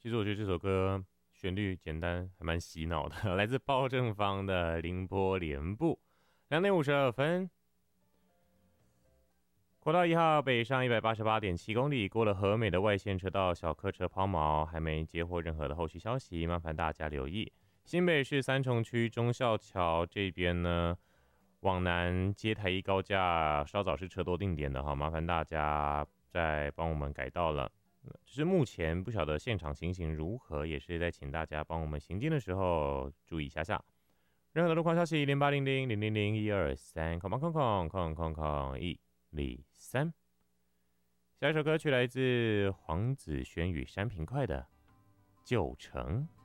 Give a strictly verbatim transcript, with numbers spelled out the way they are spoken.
其实我觉得这首歌旋律简单，还蛮洗脑的，来自包正芳的《凌波连步》。两点五十二分，国道一号北上一百八十八点七公里，过了和美的外线车道，小客车抛锚，还没接获任何的后续消息，麻烦大家留意。新北市三重区忠孝桥这边呢，往南接台一高架，稍早是车多定点的哈，麻烦大家再帮我们改道了。只是目前不晓得现场情形如何，也是在请大家帮我们行进的时候注意一下下。任何的路况消息，零八零零零零零一二三，空空空空空空一零三。下一首歌曲来自黄子轩与山平快的《旧城》。